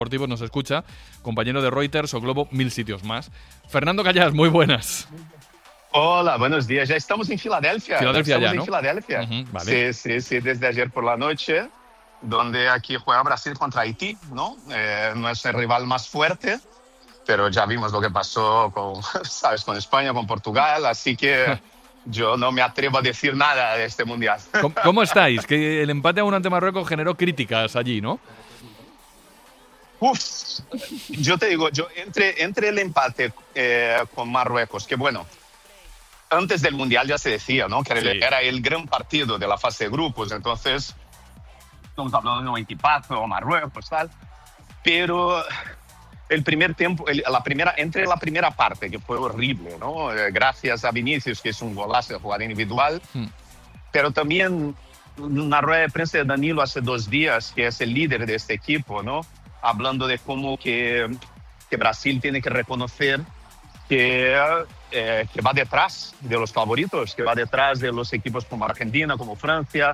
Deportivos nos escucha, compañero de Reuters o Globo, 1000 sitios más. Fernando Callas, muy buenas. Hola, buenos días. Ya estamos en Filadelfia. Filadelfia estamos ya, ¿no? en Filadelfia. Vale. Sí, desde ayer por la noche, donde aquí juega Brasil contra Haití, ¿no? No es el rival más fuerte, pero ya vimos lo que pasó con, ¿sabes? Con España, con Portugal, así que yo no me atrevo a decir nada de este mundial. ¿Cómo estáis? Que el empate a 1 ante Marruecos generó críticas allí, ¿no? Uf, yo te digo, entre el empate con Marruecos, que bueno, antes del Mundial ya se decía, ¿no? Que era el gran partido de la fase de grupos, entonces estamos hablando de un equipazo, Marruecos, tal, pero el primer tiempo, entre la primera parte, que fue horrible, ¿no? Gracias a Vinicius, que es un golazo de jugada individual, pero también una rueda de prensa de Danilo hace 2 días, que es el líder de este equipo, ¿no? Hablando de cómo que Brasil tiene que reconocer que va detrás de los favoritos, que va detrás de los equipos como Argentina, como Francia,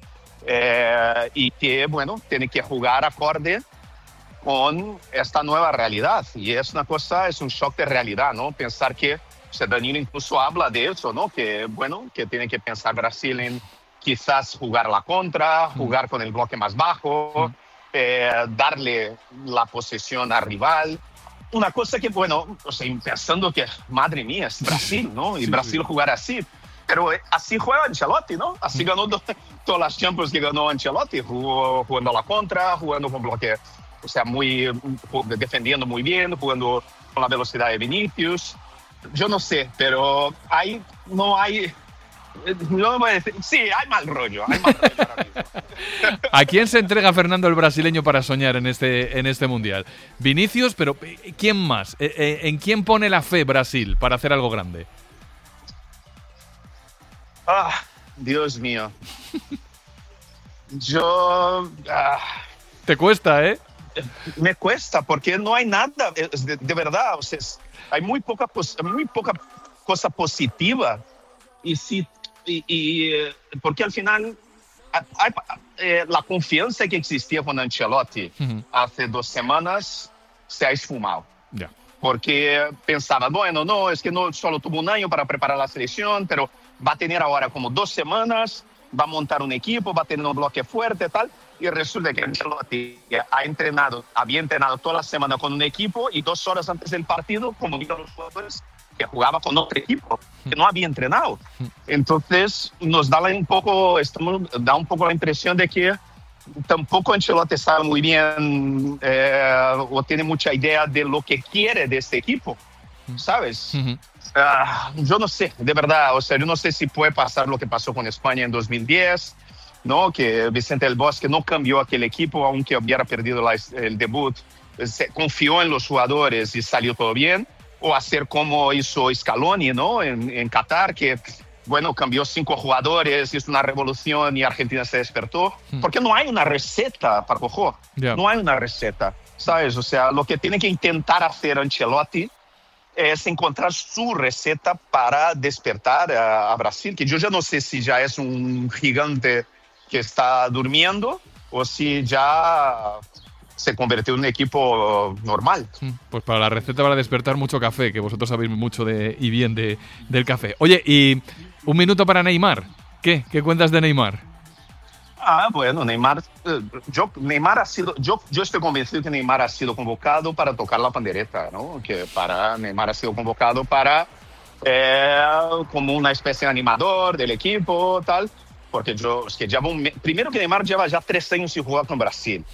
y que, bueno, tiene que jugar acorde con esta nueva realidad. Y es un shock de realidad, ¿no? Pensar que, o sea, Danilo incluso habla de eso, ¿no? Que, bueno, que tiene que pensar Brasil en quizás jugar la contra, jugar con el bloque más bajo, darle la posesión al rival. Una cosa que, bueno, o sea, pensando que, madre mía, es Brasil, ¿no? Y Brasil jugar así. Pero así juega Ancelotti, ¿no? Así ganó todas las Champions que ganó Ancelotti, jugando a la contra, jugando con bloque, o sea, defendiendo muy bien, jugando con la velocidad de Vinicius. Yo no sé, pero no hay... No voy a decir, sí, hay mal rollo ahora mismo. ¿A quién se entrega Fernando el brasileño para soñar en este Mundial? Vinicius, pero ¿quién más? ¿En quién pone la fe Brasil para hacer algo grande? Dios mío. Yo... Te cuesta, ¿eh? Me cuesta, porque no hay nada, de verdad, o sea, hay muy poca cosa positiva. Porque al final la confianza que existía con Ancelotti hace 2 semanas se ha esfumado. Yeah. Porque pensaba, bueno, no, es que no solo tuvo un año para preparar la selección, pero va a tener ahora como 2 semanas, va a montar un equipo, va a tener un bloque fuerte y tal. Y resulta que Ancelotti había entrenado toda la semana con un equipo y 2 horas antes del partido comunicó a los jugadores que jugaba con otro equipo, que no había entrenado. Entonces nos da un poco la impresión de que tampoco Ancelotti sabe muy bien o tiene mucha idea de lo que quiere de este equipo, ¿sabes? Yo no sé, de verdad, o sea, yo no sé si puede pasar lo que pasó con España en 2010, ¿no? Que Vicente del Bosque no cambió aquel equipo, aunque hubiera perdido el debut, se confió en los jugadores y salió todo bien. O hacer como hizo Scaloni, ¿no? En Qatar, que, bueno, cambió 5 jugadores, hizo una revolución y Argentina se despertó. Porque no hay una receta, Paco. Yeah. No hay una receta, ¿sabes? O sea, lo que tiene que intentar hacer Ancelotti es encontrar su receta para despertar a Brasil, que yo ya no sé si ya es un gigante que está durmiendo o si ya se convirtió en un equipo normal. Pues para la receta para despertar mucho café, que vosotros sabéis mucho y bien del café. Oye, y 1 minuto para Neymar. ¿Qué cuentas de Neymar? Bueno, Neymar ha sido, yo estoy convencido que Neymar ha sido convocado para tocar la pandereta, ¿no? Neymar ha sido convocado para como una especie de animador del equipo, tal. Porque primero que Neymar lleva ya 3 años sin jugar con Brasil.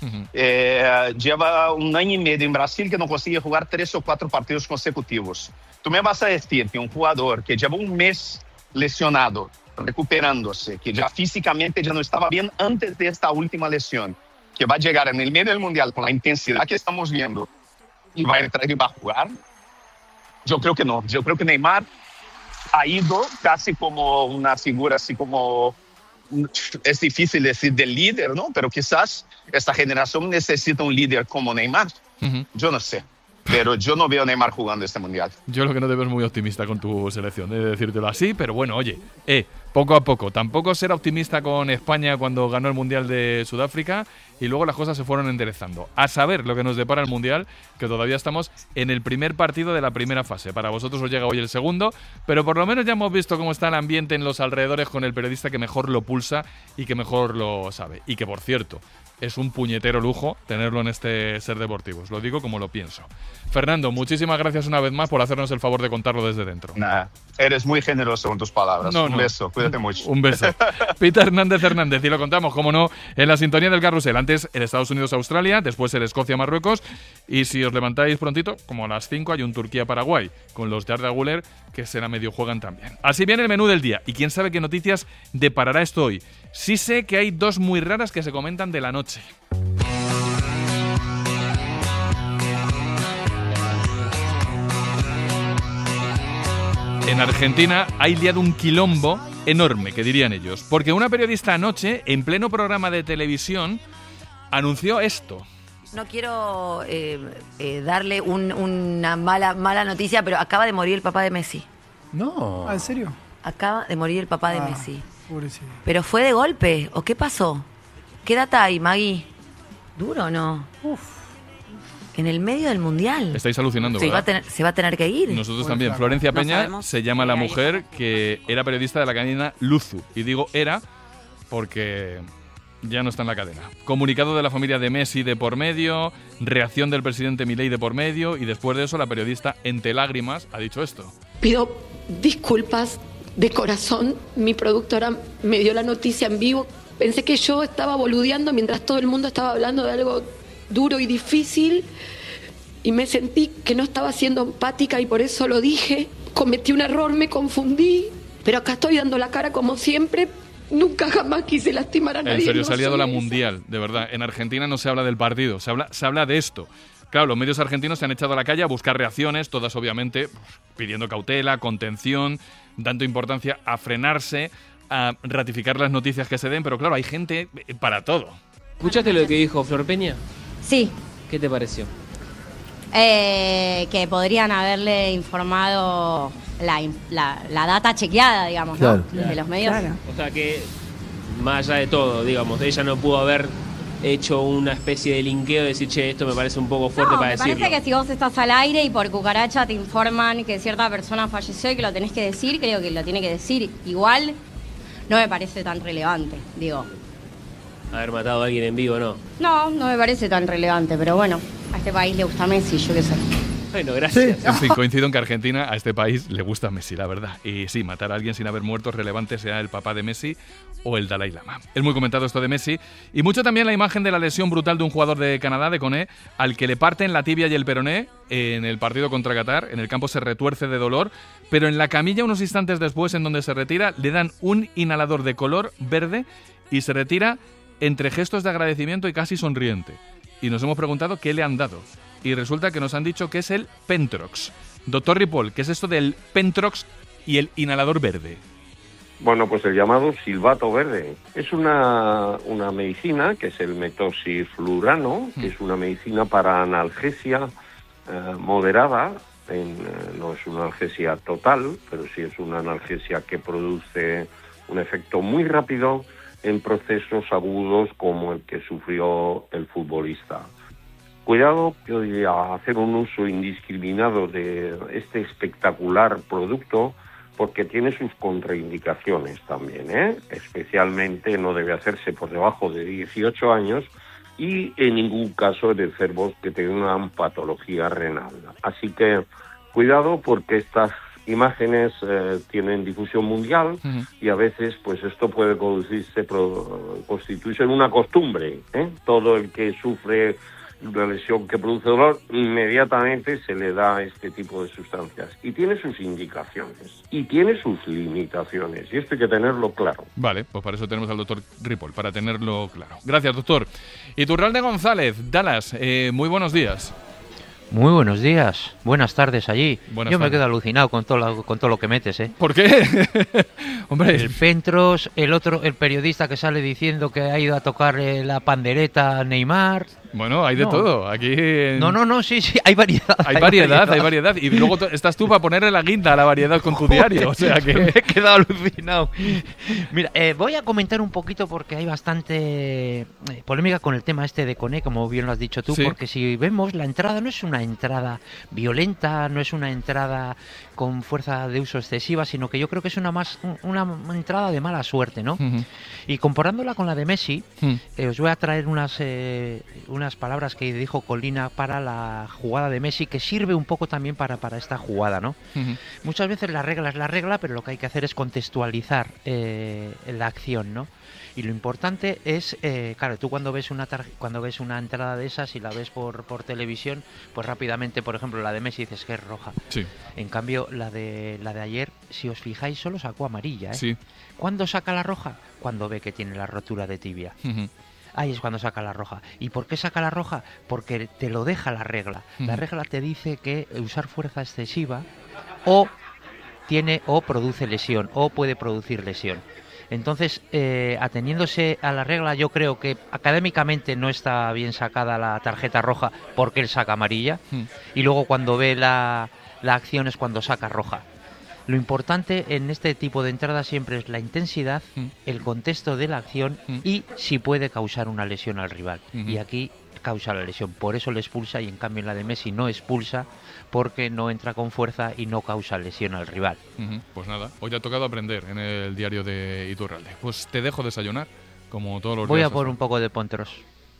Lleva 1 año y medio en Brasil que no consigue jugar 3 o 4 partidos consecutivos. Tú me vas a decir que un jugador que lleva 1 mes lesionado, recuperándose, que ya físicamente ya no estaba bien antes de esta última lesión, que va a llegar en el medio del Mundial con la intensidad que estamos viendo y va a entrar y va a jugar, yo creo que no. Yo creo que Neymar ha ido casi como una figura así como... Es difícil decir del líder, ¿no? Pero quizás esta generación necesita un líder como Neymar. Yo no sé. pero yo no veo a Neymar jugando este Mundial. Yo lo que no te veo es muy optimista con tu selección, de decírtelo así, pero bueno, oye, poco a poco. Tampoco ser optimista con España cuando ganó el Mundial de Sudáfrica y luego las cosas se fueron enderezando. A saber lo que nos depara el Mundial, que todavía estamos en el primer partido de la primera fase. Para vosotros os llega hoy el segundo, pero por lo menos ya hemos visto cómo está el ambiente en los alrededores con el periodista que mejor lo pulsa y que mejor lo sabe. Y que, por cierto, es un puñetero lujo tenerlo en este Ser Deportivos. Lo digo como lo pienso. Fernando, muchísimas gracias una vez más por hacernos el favor de contarlo desde dentro. Nah, eres muy generoso con tus palabras. Un beso, cuídate mucho. Un beso. Peter Hernández, y lo contamos, como no, en la sintonía del carrusel. Antes el Estados Unidos-Australia, después el Escocia-Marruecos, y si os levantáis prontito, como a las 5 hay un Turquía-Paraguay, con los de Arda Güler, que será medio juegan también. Así viene el menú del día, y quién sabe qué noticias deparará esto hoy. Sí sé que hay dos muy raras que se comentan de la noche. En Argentina hay liado un quilombo enorme, que dirían ellos, porque una periodista anoche, en pleno programa de televisión, anunció esto. No quiero darle una mala noticia, pero acaba de morir el papá de Messi. No. ¿En serio? Acaba de morir el papá de Messi. Pobrecito. ¿Pero fue de golpe o qué pasó? ¿Qué data hay, Maggie? ¿Duro o no? En el medio del Mundial. Estáis alucinando, ¿verdad? Se va a tener que ir. Nosotros también. Florencia Peña se llama la mujer que era periodista de la cadena Luzu. Y digo era porque ya no está en la cadena. Comunicado de la familia de Messi de por medio, reacción del presidente Milei de por medio, y después de eso la periodista, entre lágrimas, ha dicho esto. Pido disculpas de corazón. Mi productora me dio la noticia en vivo. Pensé que yo estaba boludeando mientras todo el mundo estaba hablando de algo duro y difícil, y me sentí que no estaba siendo empática y por eso lo dije. Cometí un error, me confundí, pero acá estoy dando la cara como siempre. Nunca jamás quise lastimar a nadie. En serio, se ha liado la mundial, de verdad. En Argentina no se habla del partido, se habla de esto. Claro, los medios argentinos se han echado a la calle a buscar reacciones, todas obviamente pidiendo cautela, contención, dando importancia a frenarse, a ratificar las noticias que se den, pero claro, hay gente para todo. ¿Escuchaste lo que dijo Flor Peña? Sí. ¿Qué te pareció? Que podrían haberle informado la data chequeada, digamos, claro, ¿no? Desde los medios. Claro. O sea que, más allá de todo, digamos, ella no pudo haber hecho una especie de linkeo de decir, che, esto me parece un poco fuerte para decirlo. Me parece que si vos estás al aire y por cucaracha te informan que cierta persona falleció y que lo tenés que decir, creo que lo tiene que decir. Igual no me parece tan relevante, digo. Haber matado a alguien en vivo, ¿no? No me parece tan relevante, pero bueno, a este país le gusta Messi, yo qué sé. Bueno, gracias. Sí. En fin, coincido en que a Argentina, a este país, le gusta Messi, la verdad. Y sí, matar a alguien sin haber muerto es relevante, sea el papá de Messi o el Dalai Lama. Es muy comentado esto de Messi. Y mucho también la imagen de la lesión brutal de un jugador de Canadá, de Koné, al que le parten la tibia y el peroné en el partido contra Qatar. En el campo se retuerce de dolor, pero en la camilla, unos instantes después, en donde se retira, le dan un inhalador de color verde y se retira entre gestos de agradecimiento y casi sonriente. Y nos hemos preguntado qué le han dado. Y resulta que nos han dicho que es el Pentrox. Doctor Ripoll, ¿qué es esto del Pentrox y el inhalador verde? Bueno, pues el llamado silbato verde. Es una medicina, que es el metoxiflurano, que es una medicina para analgesia moderada. No es una analgesia total, pero sí es una analgesia que produce un efecto muy rápido en procesos agudos como el que sufrió el futbolista. Cuidado que hacer un uso indiscriminado de este espectacular producto, porque tiene sus contraindicaciones también, Especialmente no debe hacerse por debajo de 18 años y en ningún caso de enfermos que tengan patología renal. Así que cuidado, porque estas imágenes tienen difusión mundial y a veces pues esto puede constituirse en una costumbre. Todo el que sufre una lesión que produce dolor, inmediatamente se le da este tipo de sustancias. Y tiene sus indicaciones y tiene sus limitaciones, y esto hay que tenerlo claro. Vale, pues para eso tenemos al doctor Ripoll, para tenerlo claro. Gracias, doctor. Iturralde González, Dallas, muy buenos días. Muy buenos días, buenas tardes allí. Buenas Yo tardes. me quedo alucinado con todo lo que metes, ¿Por qué? Hombre, el Pentros, el periodista que sale diciendo que ha ido a tocar la pandereta a Neymar. Bueno, hay de todo. Aquí No, sí, hay variedad. Hay variedad. Y luego estás tú para ponerle la guinda a la variedad con tu diario. O sea que me he quedado alucinado. Mira, voy a comentar un poquito porque hay bastante polémica con el tema este de Koné, como bien lo has dicho tú, porque si vemos, la entrada no es una entrada violenta, no es una entrada con fuerza de uso excesiva, sino que yo creo que es una entrada de mala suerte, ¿no? Y comparándola con la de Messi, os voy a traer unas palabras que dijo Colina para la jugada de Messi, que sirve un poco también para esta jugada, ¿no? Muchas veces la regla es la regla, pero lo que hay que hacer es contextualizar la acción, ¿no? Y lo importante es, claro, tú cuando ves una entrada de esas y la ves por televisión, pues rápidamente, por ejemplo, la de Messi dices que es roja. Sí. En cambio, la de ayer, si os fijáis, solo sacó amarilla, ¿eh? Sí. ¿Cuándo saca la roja? Cuando ve que tiene la rotura de tibia. Ahí es cuando saca la roja. ¿Y por qué saca la roja? Porque te lo deja la regla. La regla te dice que usar fuerza excesiva o produce lesión, o puede producir lesión. Entonces, ateniéndose a la regla, yo creo que académicamente no está bien sacada la tarjeta roja porque él saca amarilla, y luego cuando ve la acción es cuando saca roja. Lo importante en este tipo de entrada siempre es la intensidad, el contexto de la acción y si puede causar una lesión al rival. Y aquí causa la lesión, por eso le expulsa, y en cambio en la de Messi no expulsa porque no entra con fuerza y no causa lesión al rival. Pues nada, hoy te ha tocado aprender en el diario de Iturralde. Pues te dejo desayunar, como todos los días. Voy a por un poco de Pontros.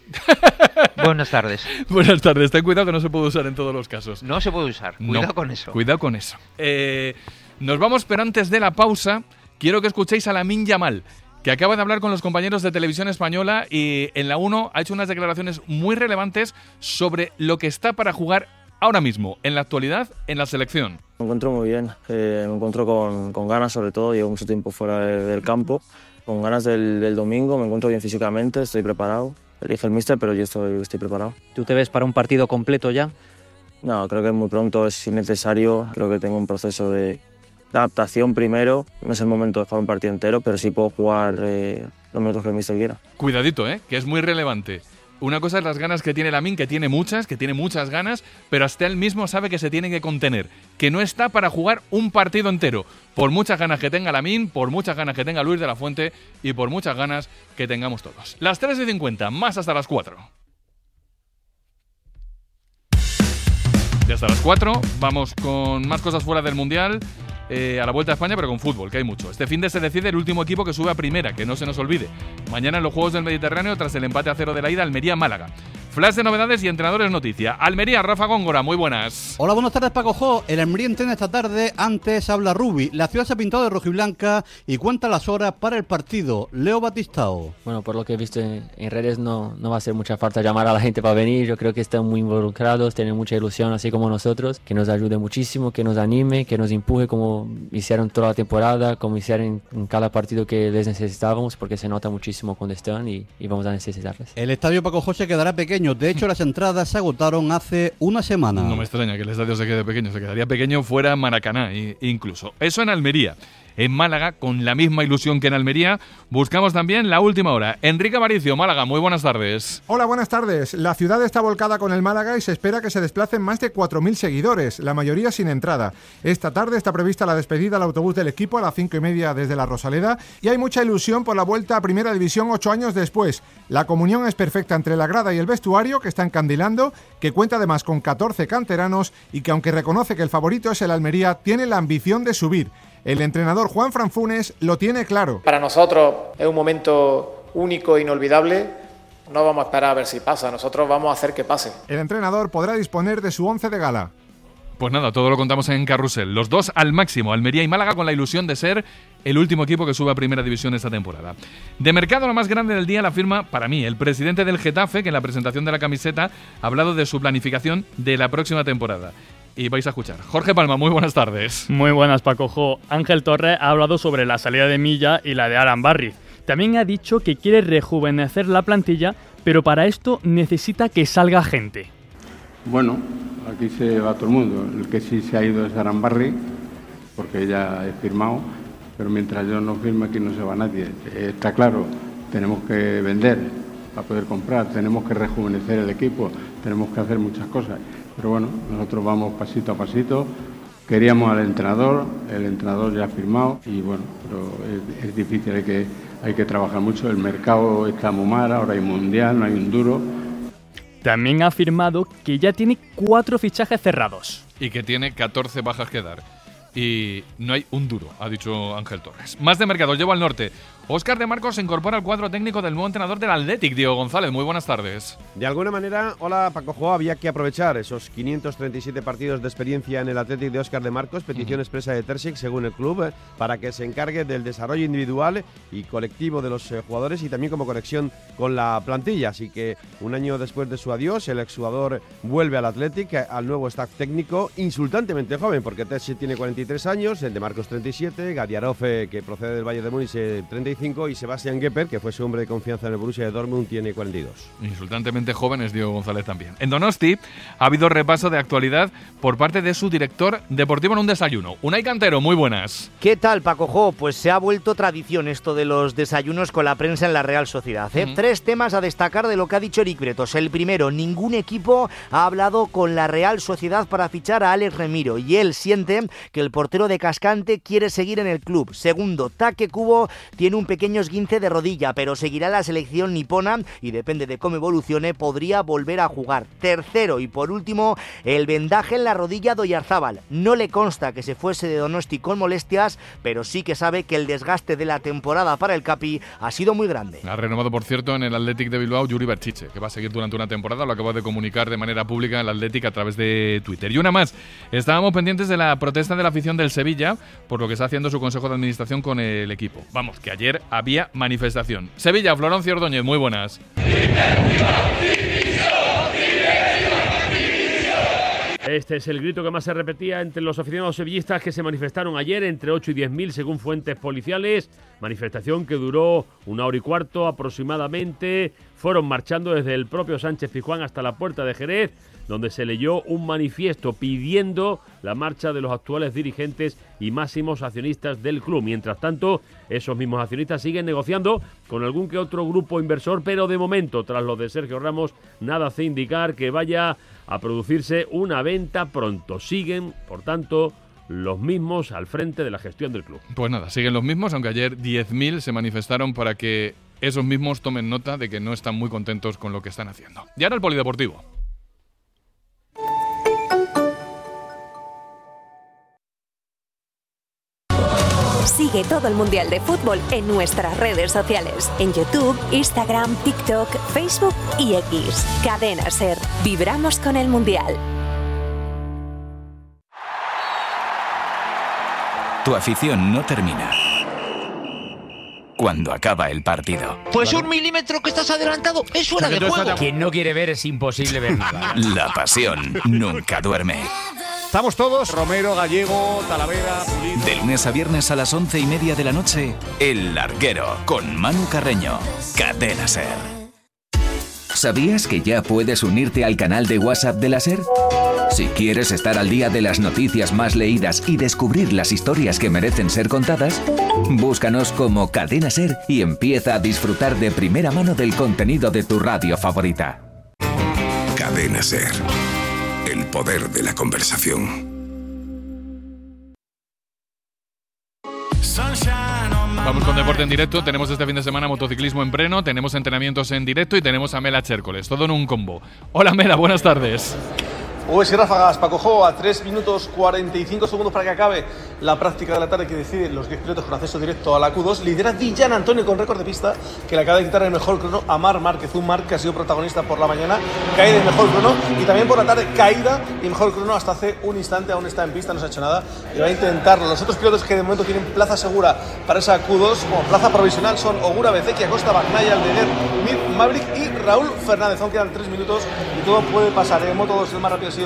Buenas tardes. Buenas tardes, ten cuidado que no se puede usar en todos los casos. No se puede usar, cuidado con eso. Cuidado con eso. Nos vamos, pero antes de la pausa, quiero que escuchéis a Lamine Yamal, que acaba de hablar con los compañeros de Televisión Española y en la 1 ha hecho unas declaraciones muy relevantes sobre lo que está para jugar ahora mismo, en la actualidad, en la selección. Me encuentro muy bien, me encuentro con ganas sobre todo, llevo mucho tiempo fuera del campo, con ganas del domingo, me encuentro bien físicamente, estoy preparado, elige el míster, pero yo estoy preparado. ¿Tú te ves para un partido completo ya? No, creo que es muy pronto, es innecesario, creo que tengo un proceso de adaptación primero, no es el momento de jugar un partido entero, pero sí puedo jugar los minutos que el míster quiera. Cuidadito, que es muy relevante. Una cosa es las ganas que tiene Lamine, que tiene muchas ganas, pero hasta él mismo sabe que se tiene que contener, que no está para jugar un partido entero, por muchas ganas que tenga Lamine, por muchas ganas que tenga Luis de la Fuente y por muchas ganas que tengamos todos. Las 3:50, más hasta las 4. Y hasta las 4 vamos con más cosas fuera del Mundial, a la Vuelta a España, pero con fútbol, que hay mucho. Este fin de se decide el último equipo que sube a primera, que no se nos olvide. Mañana en los Juegos del Mediterráneo, tras el empate a 0 de la ida, Almería-Málaga. Flash de novedades y entrenadores noticia. Almería, Rafa Góngora, muy buenas. Hola, buenas tardes, Paco Jo. El Almería entrena esta tarde, antes habla Rubi. La ciudad se ha pintado de rojiblanca y cuenta las horas para el partido. Leo Batistao. Bueno, por lo que he visto en redes no va a hacer mucha falta llamar a la gente para venir. Yo creo que están muy involucrados, tienen mucha ilusión, así como nosotros. Que nos ayude muchísimo, que nos anime, que nos empuje como hicieron toda la temporada, como hicieron en cada partido que les necesitábamos, porque se nota muchísimo cuando están y vamos a necesitarles. El estadio Paco Jo se quedará pequeño. De hecho, las entradas se agotaron hace una semana. No me extraña que el estadio se quede pequeño. Se quedaría pequeño fuera Maracaná, incluso. Eso en Almería. En Málaga, con la misma ilusión que en Almería, buscamos también la última hora. Enrique Aparicio, Málaga, muy buenas tardes. Hola, buenas tardes. La ciudad está volcada con el Málaga y se espera que se desplacen más de 4.000 seguidores, la mayoría sin entrada. Esta tarde está prevista la despedida al autobús del equipo a las 5:30 desde la Rosaleda y hay mucha ilusión por la vuelta a Primera División 8 años después. La comunión es perfecta entre la grada y el vestuario, que está encandilando, que cuenta además con 14 canteranos y que, aunque reconoce que el favorito es el Almería, tiene la ambición de subir. El entrenador Juan Franfunes lo tiene claro. Para nosotros es un momento único e inolvidable. No vamos a esperar a ver si pasa, nosotros vamos a hacer que pase. El entrenador podrá disponer de su 11 de gala. Pues nada, todo lo contamos en Carrusel. Los dos al máximo, Almería y Málaga, con la ilusión de ser el último equipo que sube a Primera División esta temporada. De mercado, lo más grande del día la firma, para mí, el presidente del Getafe, que en la presentación de la camiseta ha hablado de su planificación de la próxima temporada. Y vais a escuchar. Jorge Palma, muy buenas tardes. Muy buenas, Paco Jo. Ángel Torres ha hablado sobre la salida de Milla y la de Aran Barriz. También ha dicho que quiere rejuvenecer la plantilla, pero para esto necesita que salga gente. Bueno, aquí se va todo el mundo. El que sí se ha ido es Aran Barriz, porque ya he firmado, pero mientras yo no firme aquí no se va nadie. Está claro, tenemos que vender poder comprar, tenemos que rejuvenecer el equipo, tenemos que hacer muchas cosas. Pero bueno, nosotros vamos pasito a pasito. Queríamos al entrenador, el entrenador ya ha firmado y bueno, pero es difícil, hay que trabajar mucho. El mercado está muy mal, ahora hay mundial, no hay un duro. También ha afirmado que ya tiene 4 fichajes cerrados. Y que tiene 14 bajas que dar. Y no hay un duro, ha dicho Ángel Torres. Más de mercado, llevo al norte. Óscar de Marcos se incorpora al cuadro técnico del nuevo entrenador del Athletic, Diego González. Muy buenas tardes. De alguna manera, hola Paco Jo, había que aprovechar esos 537 partidos de experiencia en el Athletic de Óscar de Marcos, petición expresa de Terzic, según el club, para que se encargue del desarrollo individual y colectivo de los jugadores y también como conexión con la plantilla. Así que un año después de su adiós, el exjugador vuelve al Athletic, al nuevo staff técnico, insultantemente joven, porque Terzic tiene 43 años, el de Marcos 37, Gadiarov, que procede del Bayern de Múnich, 35, y Sebastian Gepper, que fue su hombre de confianza en el Borussia de Dortmund, tiene 42. Insultantemente joven es Diego González también. En Donosti ha habido repaso de actualidad por parte de su director deportivo en un desayuno. Unai Cantero, muy buenas. ¿Qué tal, Paco Jo? Pues se ha vuelto tradición esto de los desayunos con la prensa en la Real Sociedad. 3 temas a destacar de lo que ha dicho Eric Bretos. El primero, ningún equipo ha hablado con la Real Sociedad para fichar a Alex Remiro y él siente que el portero de Cascante quiere seguir en el club. Segundo, Take Kubo tiene un pequeño esguince de rodilla, pero seguirá la selección nipona y depende de cómo evolucione, podría volver a jugar. Tercero y por último, el vendaje en la rodilla de Oyarzábal. No le consta que se fuese de Donosti con molestias, pero sí que sabe que el desgaste de la temporada para el Capi ha sido muy grande. Ha renovado, por cierto, en el Athletic de Bilbao Yuri Berchiche, que va a seguir durante una temporada, lo acaba de comunicar de manera pública el Athletic a través de Twitter. Y una más, estábamos pendientes de la protesta de la afición del Sevilla por lo que está haciendo su consejo de administración con el equipo. Vamos, que ayer había manifestación. Sevilla, Florencio Ordóñez, muy buenas. Este es el grito que más se repetía entre los aficionados sevillistas que se manifestaron ayer, entre 8 y 10.000 según fuentes policiales. Manifestación que duró 1 hora y cuarto aproximadamente. Fueron marchando desde el propio Sánchez Pizjuán hasta la puerta de Jerez, donde se leyó un manifiesto pidiendo la marcha de los actuales dirigentes y máximos accionistas del club. Mientras tanto, esos mismos accionistas siguen negociando con algún que otro grupo inversor, pero de momento, tras lo de Sergio Ramos, nada hace indicar que vaya a producirse una venta pronto. Siguen, por tanto, los mismos al frente de la gestión del club. Pues nada, siguen los mismos, aunque ayer 10.000 se manifestaron para que esos mismos tomen nota de que no están muy contentos con lo que están haciendo. Y ahora el polideportivo. Sigue todo el Mundial de Fútbol en nuestras redes sociales. En YouTube, Instagram, TikTok, Facebook y X. Cadena SER. Vibramos con el Mundial. Tu afición no termina cuando acaba el partido. Pues 1 milímetro que estás adelantado es fuera de juego. Quien no quiere ver es imposible ver nada. La pasión nunca duerme. Estamos todos, Romero, Gallego, Talavera, Pulido. De lunes a viernes a las 11:30 de la noche, El Larguero, con Manu Carreño. Cadena SER. ¿Sabías que ya puedes unirte al canal de WhatsApp de la SER? Si quieres estar al día de las noticias más leídas y descubrir las historias que merecen ser contadas, búscanos como Cadena SER y empieza a disfrutar de primera mano del contenido de tu radio favorita. Cadena SER. El poder de la conversación. Vamos con deporte en directo. Tenemos este fin de semana motociclismo en Breno, tenemos entrenamientos en directo y tenemos a Mela Chércoles, todo en un combo. Hola Mela, buenas tardes. Pues ráfagas, Paco Jo, a 3 minutos 45 segundos para que acabe la práctica de la tarde que decide los 10 pilotos con acceso directo a la Q2. Lidera Villan Antonio con récord de pista, que le acaba de quitar el mejor crono a Marc Márquez, un Marc que ha sido protagonista por la mañana, cae del mejor crono y también por la tarde caída y mejor crono hasta hace un instante, aún está en pista, no se ha hecho nada y va a intentarlo. Los otros pilotos que de momento tienen plaza segura para esa Q2, como plaza provisional, son Ogura, Bezzecchi, Acosta, Bagnaia, Aldeguer, Mir, Maverick y Raúl Fernández. Aún quedan 3 minutos y todo puede pasar. En Moto2 el más rápido ha sido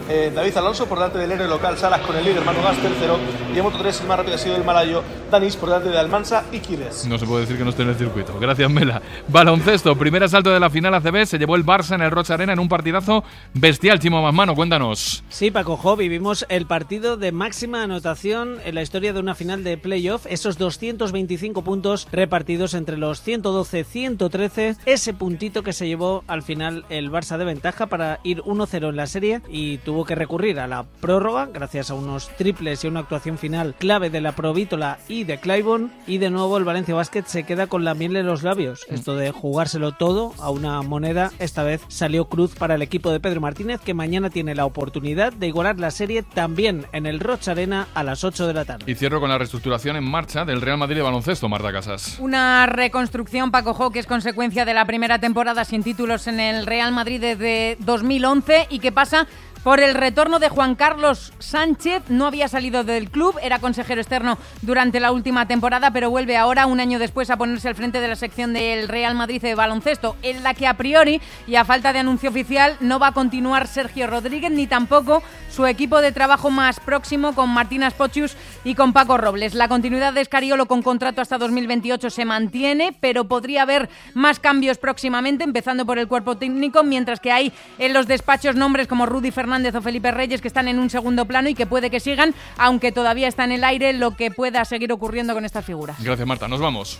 David Alonso por delante del héroe local Salas con el líder Manu Gas tercero, y en Moto 3 el más rápido ha sido el malayo Danis por delante de Almansa y Quires. No se puede decir que no esté en el circuito. Gracias, Mela. Baloncesto, primer asalto de la final ACB, se llevó el Barça en el Roig Arena en un partidazo bestial. Chimo Masmano, cuéntanos. Sí, Paco Jo, vivimos el partido de máxima anotación en la historia de una final de playoff, esos 225 puntos repartidos entre los 112-113, ese puntito que se llevó al final el Barça de ventaja para ir 1-0 en la serie, y tuvo que recurrir a la prórroga gracias a unos triples y una actuación final clave de la Provítola y de Claiborne, y de nuevo el Valencia Basket se queda con la miel en los labios. Esto de jugárselo todo a una moneda, esta vez salió cruz para el equipo de Pedro Martínez, que mañana tiene la oportunidad de igualar la serie también en el Roig Arena a las 8 de la tarde. Y cierro con la reestructuración en marcha del Real Madrid de baloncesto, Marta Casas. Una reconstrucción, Paco Jo, que es consecuencia de la primera temporada sin títulos en el Real Madrid desde 2011 y que pasa por el retorno de Juan Carlos Sánchez. No había salido del club, era consejero externo durante la última temporada, pero vuelve ahora, un año después, a ponerse al frente de la sección del Real Madrid de baloncesto, en la que a priori, y a falta de anuncio oficial, no va a continuar Sergio Rodríguez, ni tampoco su equipo de trabajo más próximo con Martín Aspochus y con Paco Robles. La continuidad de Escariolo con contrato hasta 2028 se mantiene, pero podría haber más cambios próximamente, empezando por el cuerpo técnico, mientras que hay en los despachos nombres como Rudy Fernández o Felipe Reyes que están en un segundo plano y que puede que sigan, aunque todavía está en el aire lo que pueda seguir ocurriendo con estas figuras. Gracias, Marta. Nos vamos.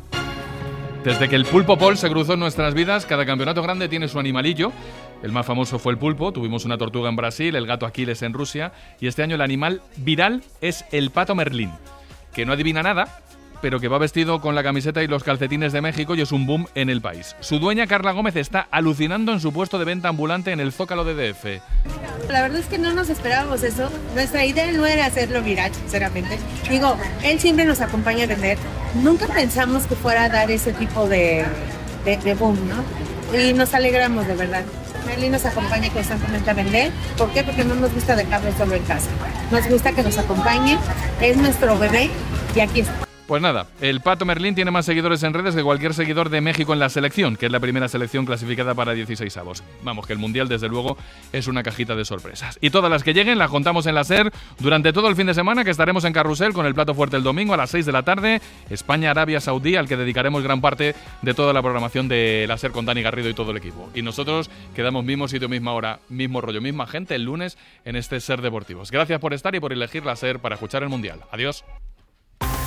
Desde que el pulpo Paul se cruzó en nuestras vidas, cada campeonato grande tiene su animalillo. El más famoso fue el pulpo, tuvimos una tortuga en Brasil, el gato Aquiles en Rusia, y este año el animal viral es el pato Merlín, que no adivina nada, pero que va vestido con la camiseta y los calcetines de México y es un boom en el país. Su dueña, Carla Gómez, está alucinando en su puesto de venta ambulante en el Zócalo de DF. La verdad es que no nos esperábamos eso. Nuestra idea no era hacerlo viral, sinceramente. Digo, él siempre nos acompaña a vender. Nunca pensamos que fuera a dar ese tipo de boom, ¿no? Y nos alegramos, de verdad. Merlín nos acompaña constantemente a vender. ¿Por qué? Porque no nos gusta dejarlo solo en casa. Nos gusta que nos acompañe. Es nuestro bebé y aquí está. Pues nada, el pato Merlín tiene más seguidores en redes que cualquier seguidor de México en la selección, que es la primera selección clasificada para 16avos. Vamos, que el Mundial, desde luego, es una cajita de sorpresas. Y todas las que lleguen las contamos en la SER durante todo el fin de semana, que estaremos en Carrusel con el plato fuerte el domingo a las 6 de la tarde. España-Arabia Saudí, al que dedicaremos gran parte de toda la programación de la SER con Dani Garrido y todo el equipo. Y nosotros quedamos mismo sitio, misma hora, mismo rollo, misma gente el lunes en este SER Deportivos. Gracias por estar y por elegir la SER para escuchar el Mundial. Adiós.